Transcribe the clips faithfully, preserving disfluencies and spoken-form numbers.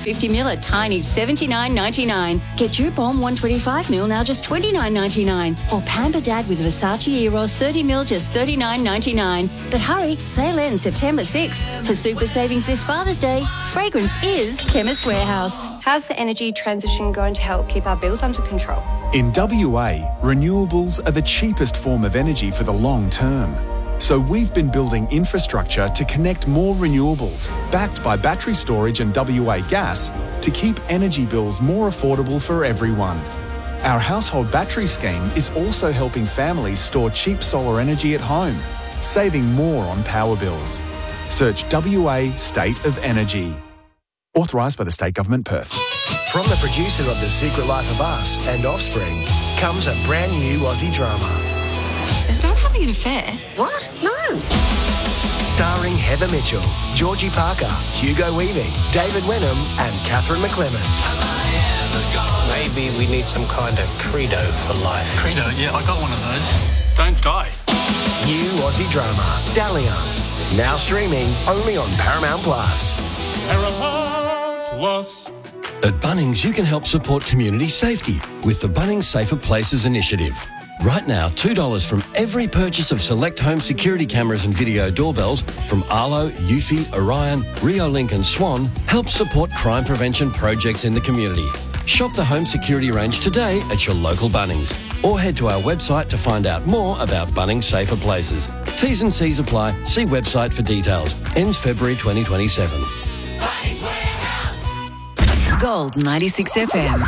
fifty mil at Tiny seventy-nine ninety-nine. Get your Bomb one twenty-five mil now just twenty-nine ninety-nine. Or Pamper Dad with Versace Eros thirty mil just thirty-nine ninety-nine. But hurry, sale ends September sixth. For super savings this Father's Day, fragrance is Chemist Warehouse. How's the energy transition going to help keep our bills under control? In W A, renewables are the cheapest form of energy for the long term. So we've been building infrastructure to connect more renewables, backed by battery storage and W A Gas, to keep energy bills more affordable for everyone. Our household battery scheme is also helping families store cheap solar energy at home, saving more on power bills. Search W A State of Energy. Authorised by the State Government, Perth. From the producer of The Secret Life of Us and Offspring comes a brand new Aussie drama. Is Dad having an affair? What? No. Starring Heather Mitchell, Georgie Parker, Hugo Weaving, David Wenham and Catherine McClements. Maybe we need some kind of credo for life. Credo? Yeah, I got one of those. Don't die. New Aussie drama, Dalliance. Now streaming only on Paramount Plus. Paramount Plus. At Bunnings, you can help support community safety with the Bunnings Safer Places initiative. Right now, two dollars from every purchase of select home security cameras and video doorbells from Arlo, Eufy, Orion, Riolink and Swan helps support crime prevention projects in the community. Shop the home security range today at your local Bunnings or head to our website to find out more about Bunnings Safer Places. T's and C's apply. See website for details. Ends February twenty twenty-seven. Gold ninety-six F M.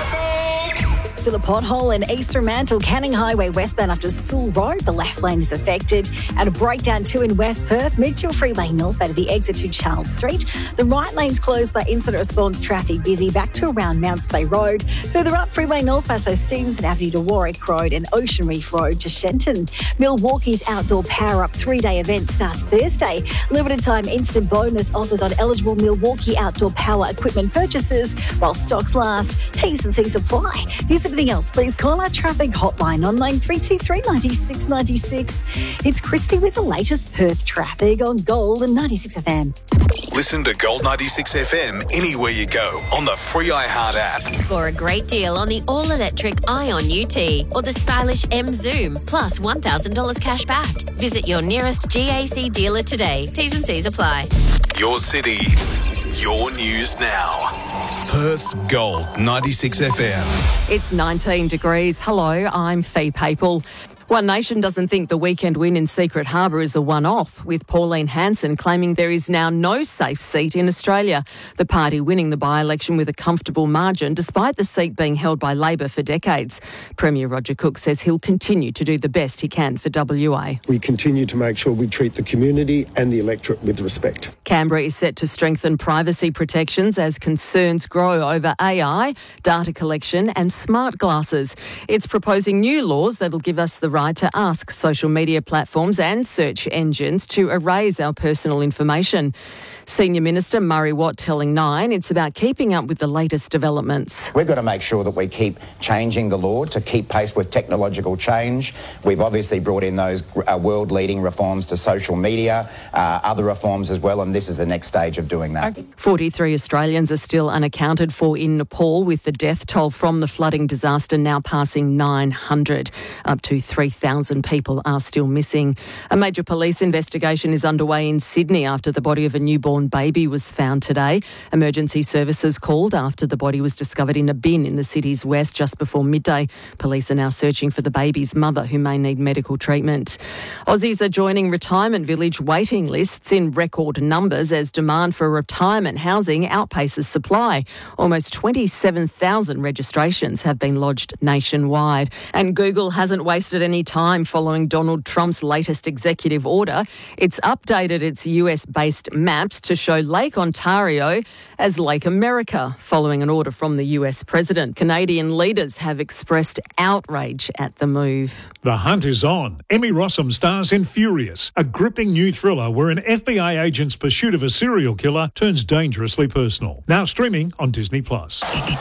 Still a pothole in Eastern Mantle, Canning Highway westbound after Sewell Road. The left lane is affected. And a breakdown too in West Perth, Mitchell Freeway northbound at the exit to Charles Street. The right lane's closed by incident response traffic busy back to around Mounts Bay Road. Further up, Freeway north past Stevenson Avenue to Warwick Road and Ocean Reef Road to Shenton. Milwaukee's outdoor power-up three-day event starts Thursday. Limited time instant bonus offers on eligible Milwaukee outdoor power equipment purchases while stocks last. T's and C's apply. Visit anything else, please call our traffic hotline on nine three two three, nine six nine six. It's Christy with the latest Perth traffic on Gold and ninety-six F M. Listen to Gold ninety-six F M anywhere you go on the free iHeart app. Score a great deal on the all-electric Ion U T or the stylish M Zoom, plus one thousand dollars cash back. Visit your nearest G A C dealer today. T's and C's apply. Your city, your news now. Perth's Gold ninety-six F M. It's nineteen degrees. Hello, I'm Fee Papel. One Nation doesn't think the weekend win in Secret Harbour is a one-off, with Pauline Hanson claiming there is now no safe seat in Australia. The party winning the by-election with a comfortable margin, despite the seat being held by Labor for decades. Premier Roger Cook says he'll continue to do the best he can for W A. We continue to make sure we treat the community and the electorate with respect. Canberra is set to strengthen privacy protections as concerns grow over A I, data collection and smart glasses. It's proposing new laws that'll give us the right to ask social media platforms and search engines to erase our personal information. Senior Minister Murray Watt telling Nine it's about keeping up with the latest developments. We've got to make sure that we keep changing the law to keep pace with technological change. We've obviously brought in those uh, world-leading reforms to social media, uh, other reforms as well, and this is the next stage of doing that. forty-three Australians are still unaccounted for in Nepal, with the death toll from the flooding disaster now passing nine hundred. Up to three thousand people are still missing. A major police investigation is underway in Sydney after the body of a newborn baby was found today. Emergency services called after the body was discovered in a bin in the city's west just before midday. Police are now searching for the baby's mother, who may need medical treatment. Aussies are joining retirement village waiting lists in record numbers as demand for retirement housing outpaces supply. Almost twenty-seven thousand registrations have been lodged nationwide. And Google hasn't wasted any time following Donald Trump's latest executive order. It's updated its U S-based maps to show Lake Ontario as Lake America, following an order from the U S president. Canadian leaders have expressed outrage at the move. The hunt is on. Emmy Rossum stars in Furious, a gripping new thriller where an F B I agent's pursuit of a serial killer turns dangerously personal. Now streaming on Disney Plus.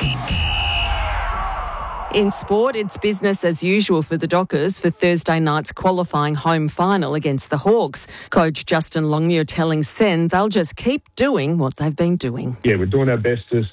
In sport, it's business as usual for the Dockers for Thursday night's qualifying home final against the Hawks. Coach Justin Longmuir telling Sen they'll just keep doing what they've been doing. Yeah, we're doing our best to